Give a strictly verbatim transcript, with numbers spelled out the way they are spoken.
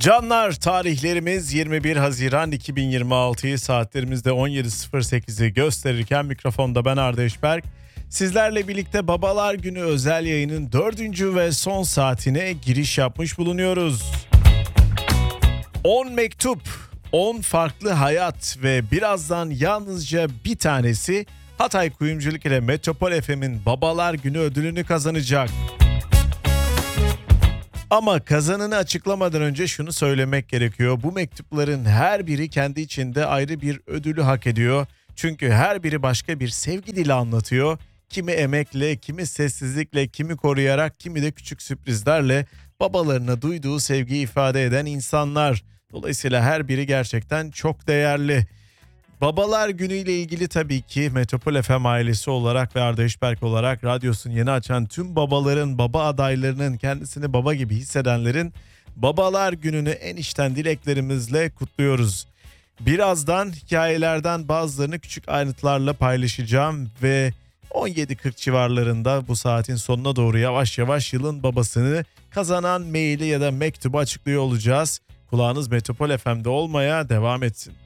Canlar, tarihlerimiz yirmi bir Haziran iki bin yirmi altıyı saatlerimizde on yedi sıfır sekizi gösterirken mikrofonda ben Arda Eşberk. Sizlerle birlikte Babalar Günü özel yayının dördüncü ve son saatine giriş yapmış bulunuyoruz. on mektup, on farklı hayat ve birazdan yalnızca bir tanesi Hatay Kuyumculuk ile Metropol F M'in Babalar Günü ödülünü kazanacak. Ama kazanını açıklamadan önce şunu söylemek gerekiyor. Bu mektupların her biri kendi içinde ayrı bir ödülü hak ediyor. Çünkü her biri başka bir sevgi dili anlatıyor. Kimi emekle, kimi sessizlikle, kimi koruyarak, kimi de küçük sürprizlerle babalarına duyduğu sevgiyi ifade eden insanlar. Dolayısıyla her biri gerçekten çok değerli. Babalar Günü ile ilgili tabii ki Metropol F M ailesi olarak ve Arda Eşberk olarak radyosunu yeni açan tüm babaların, baba adaylarının, kendisini baba gibi hissedenlerin Babalar Günü'nü en içten dileklerimizle kutluyoruz. Birazdan hikayelerden bazılarını küçük ayrıntılarla paylaşacağım ve on yedi kırk civarlarında bu saatin sonuna doğru yavaş yavaş yılın babasını kazanan maili ya da mektubu açıklıyor olacağız. Kulağınız Metropol F M'de olmaya devam etsin.